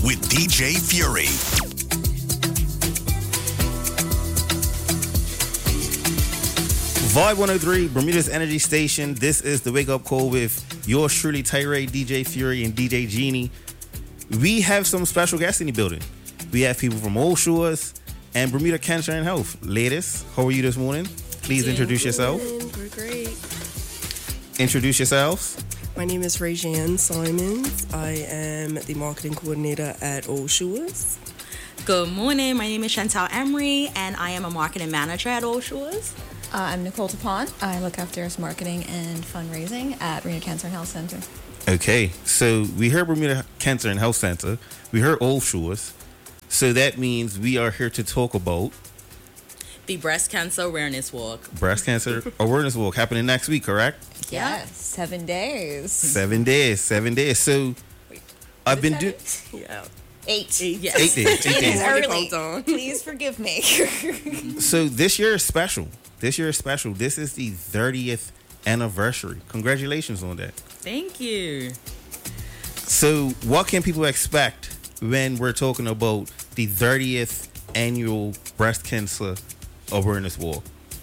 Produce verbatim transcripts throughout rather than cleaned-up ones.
with D J Fury. Vibe one oh three, Bermuda's Energy Station. This is the Wake Up Call with yours truly, Tyree, D J Fury, and D J Genie. We have some special guests in the building. We have people from Old Shores and Bermuda Cancer and Health. Ladies, how are you this morning? Please Doing introduce good. yourself. We're great. Introduce yourselves. My name is Rajan Simons. I am the marketing coordinator at Old Shores. Good morning. My name is Chantal Emery, and I am a marketing manager at Old Shores. Uh, I'm Nicole Tapon. I look after marketing and fundraising at Bermuda Cancer and Health Center. Okay, so we heard Bermuda Cancer and Health Center. We heard Old Shores. So that means we are here to talk about The Breast Cancer Awareness Walk. Breast Cancer Awareness Walk happening next week, correct? Yes, seven days. Seven days, seven days. So I've been doing Yeah. Eight. Eight. Yes. eight days. Eight It is days. early. Hold on. Please forgive me. So this year is special. This year is special. This is the thirtieth anniversary. Congratulations on that. Thank you. So what can people expect when we're talking about the thirtieth annual breast cancer awareness walk?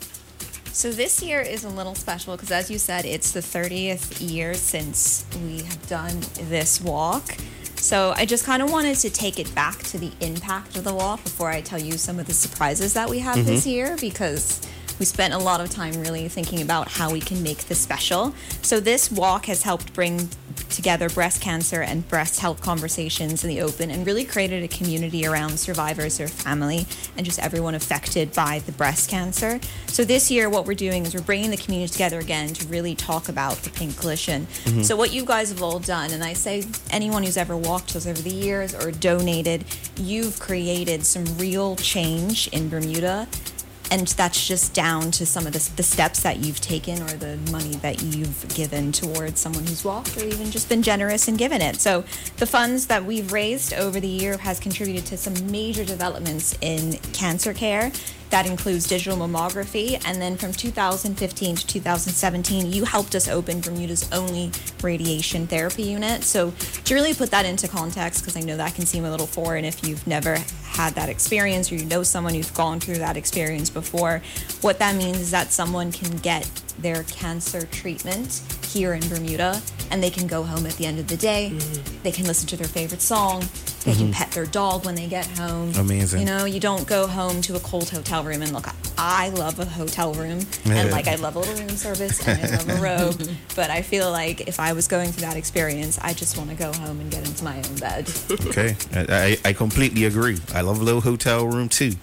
So this year is a little special because, as you said, it's the thirtieth year since we have done this walk. So I just kind of wanted to take it back to the impact of the walk before I tell you some of the surprises that we have mm-hmm. this year, because we spent a lot of time really thinking about how we can make this special. So this walk has helped bring together breast cancer and breast health conversations in the open and really created a community around survivors, their family, and just everyone affected by the breast cancer. So this year what we're doing is we're bringing the community together again to really talk about the Pink Coalition. Mm-hmm. So what you guys have all done, and I say anyone who's ever walked with us over the years or donated, you've created some real change in Bermuda. And that's just down to some of the, the steps that you've taken or the money that you've given towards someone who's walked or even just been generous and given it. So the funds that we've raised over the year has contributed to some major developments in cancer care. That includes digital mammography. And then from two thousand fifteen to two thousand seventeen, you helped us open Bermuda's only radiation therapy unit. So to really put that into context, because I know that can seem a little foreign if you've never had that experience or you know someone who's gone through that experience before, what that means is that someone can get their cancer treatment here in Bermuda and they can go home at the end of the day. Mm-hmm. They can listen to their favorite song. They mm-hmm. can pet their dog when they get home. Amazing. You know, you don't go home to a cold hotel room and look, I love a hotel room yeah. and like I love a little room service and I love a robe. But I feel like if I was going through that experience, I just want to go home and get into my own bed. Okay. I, I completely agree. I love a little hotel room too.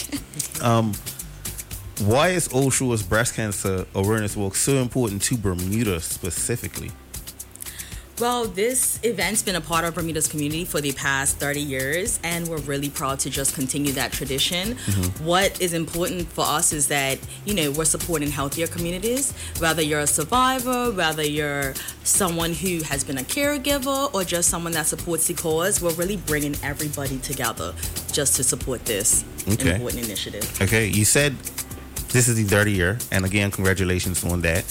um, why is Old Shores Breast Cancer Awareness Walk so important to Bermuda specifically? Well, this event's been a part of Bermuda's community for the past thirty years, and we're really proud to just continue that tradition. Mm-hmm. What is important for us is that, you know, we're supporting healthier communities, whether you're a survivor, whether you're someone who has been a caregiver, or just someone that supports the cause. We're really bringing everybody together just to support this okay. important initiative. Okay, you said this is the thirtieth year, and again, congratulations on that.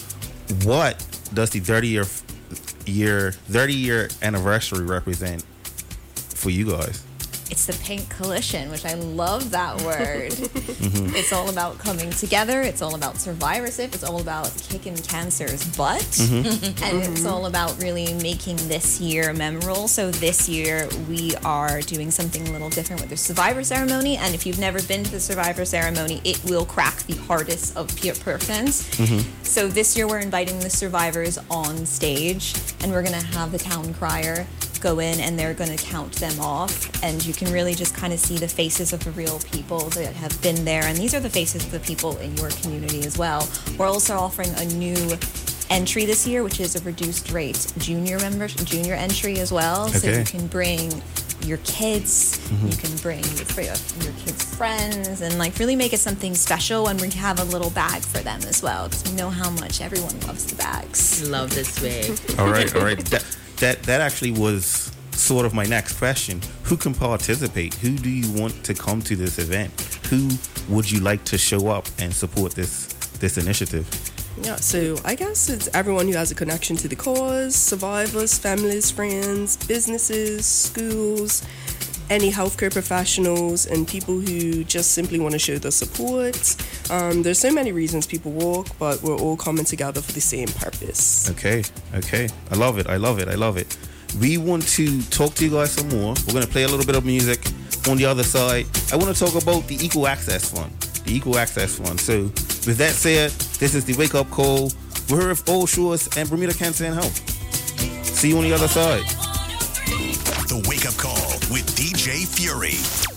What does the thirty-year year thirty year anniversary represent for you guys? It's the Pink Coalition, which I love that word. Mm-hmm. It's all about coming together. It's all about survivorship. It's all about kicking cancer's butt. Mm-hmm. And mm-hmm. it's all about really making this year memorable. So this year we are doing something a little different with the survivor ceremony. And if you've never been to the survivor ceremony, it will crack the hardest of persons. Mm-hmm. So this year we're inviting the survivors on stage, and we're going to have the town crier go in and they're going to count them off, and you can really just kind of see the faces of the real people that have been there, and these are the faces of the people in your community as well. We're also offering a new entry this year, which is a reduced rate junior members junior entry as well. Okay. So you can bring your kids, mm-hmm. you can bring your, your kids' friends, and like really make it something special, and we have a little bag for them as well, because we know how much everyone loves the bags. Love this way. all right all right that, that that actually was sort of my next question. Who can participate? Who do you want to come to this event? Who would you like to show up and support this this initiative? Yeah, so I guess it's everyone who has a connection to the cause, survivors, families, friends, businesses, schools, any healthcare professionals, and people who just simply want to show their support. Um, there's so many reasons people walk, but we're all coming together for the same purpose. Okay, okay. I love it. I love it. I love it. We want to talk to you guys some more. We're going to play a little bit of music on the other side. I want to talk about the Equal Access Fund. The Equal Access Fund. So, with that said, this is the Wake Up Call. We're here with Old Shores and Bermuda Cancer and Health. See you on the other side. The Wake Up Call with D J Fury.